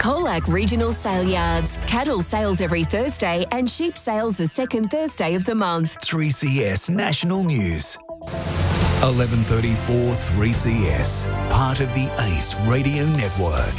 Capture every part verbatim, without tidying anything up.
Colac Regional Sale Yards. Cattle sales every Thursday and sheep sales the second Thursday of the month. three C S National News. eleven thirty-four three C S, part of the ACE Radio Network.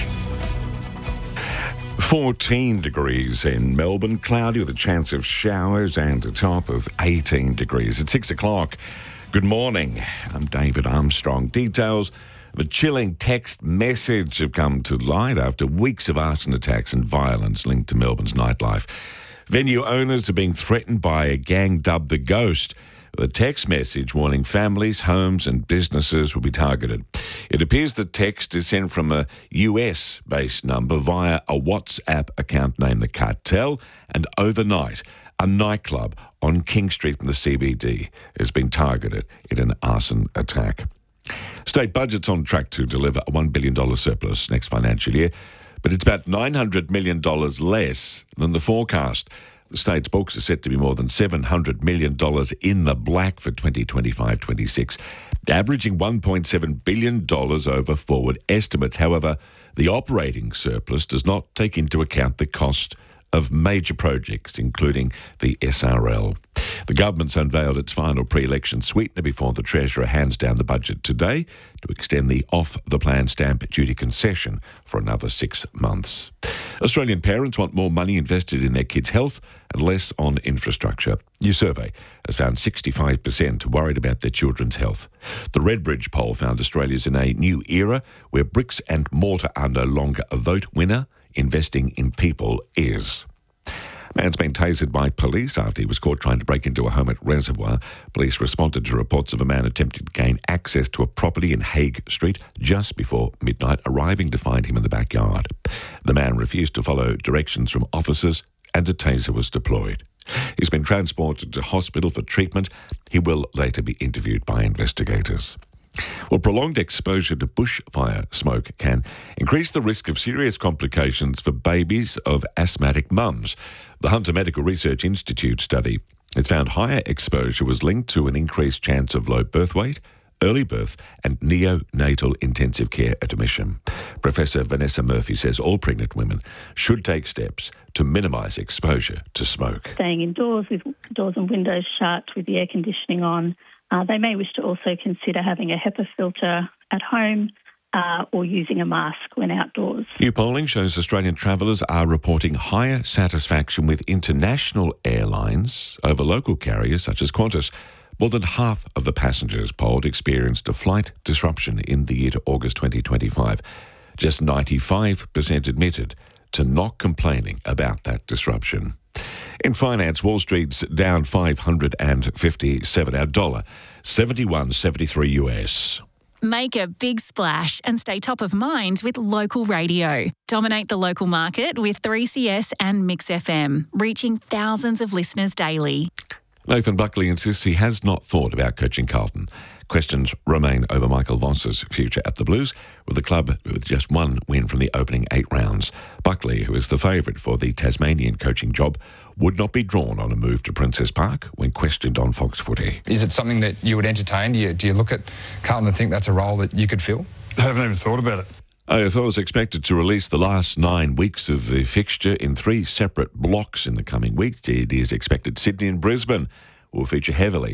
fourteen degrees in Melbourne, cloudy with a chance of showers and a top of eighteen degrees. At six o'clock, good morning. I'm David Armstrong. Details of a chilling text message have come to light after weeks of arson attacks and violence linked to Melbourne's nightlife. Venue owners are being threatened by a gang dubbed The Ghost. The text message warning families, homes and businesses will be targeted. It appears the text is sent from a U S-based number via a WhatsApp account named The Cartel, and overnight, a nightclub on King Street in the C B D has been targeted in an arson attack. State budget's on track to deliver a one billion dollars surplus next financial year, but it's about nine hundred million dollars less than the forecast. The state's books are set to be more than seven hundred million dollars in the black for twenty twenty-five twenty-six, averaging one point seven billion dollars over forward estimates. However, the operating surplus does not take into account the cost of major projects, including the S R L. The government's unveiled its final pre-election sweetener before the Treasurer hands down the budget today to extend the off-the-plan stamp duty concession for another six months. Australian parents want more money invested in their kids' health and less on infrastructure. New survey has found sixty-five percent worried about their children's health. The Redbridge poll found Australia's in a new era where bricks and mortar are no longer a vote winner. Investing in people is. Man's been tasered by police after he was caught trying to break into a home at Reservoir. Police responded to reports of a man attempting to gain access to a property in Hague Street just before midnight, arriving to find him in the backyard. The man refused to follow directions from officers and a taser was deployed. He's been transported to hospital for treatment. He will later be interviewed by investigators. Well, prolonged exposure to bushfire smoke can increase the risk of serious complications for babies of asthmatic mums. The Hunter Medical Research Institute study has found higher exposure was linked to an increased chance of low birth weight, early birth and neonatal intensive care admission. Professor Vanessa Murphy says all pregnant women should take steps to minimise exposure to smoke. Staying indoors with doors and windows shut, with the air conditioning on. Uh, they may wish to also consider having a HEPA filter at home uh, or using a mask when outdoors. New polling shows Australian travellers are reporting higher satisfaction with international airlines over local carriers such as Qantas. More than half of the passengers polled experienced a flight disruption in the year to August twenty twenty-five. Just ninety-five percent admitted to not complaining about that disruption. In finance, Wall Street's down five hundred fifty-seven. Our dollar, seventy-one seventy-three U S. Make a big splash and stay top of mind with local radio. Dominate the local market with three C S and Mix F M, reaching thousands of listeners daily. Nathan Buckley insists he has not thought about coaching Carlton. Questions remain over Michael Voss's future at the Blues, with the club with just one win from the opening eight rounds. Buckley, who is the favourite for the Tasmanian coaching job, would not be drawn on a move to Princess Park when questioned on Fox Footy. Is it something that you would entertain? Do you, do you look at Carlton and think that's a role that you could fill? I haven't even thought about it. A F L is expected to release the last nine weeks of the fixture in three separate blocks in the coming weeks. It is expected Sydney and Brisbane will feature heavily